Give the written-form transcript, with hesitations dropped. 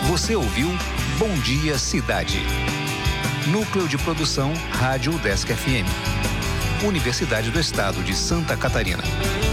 Você ouviu Bom Dia Cidade. Núcleo de Produção Rádio UDESC FM. Universidade do Estado de Santa Catarina.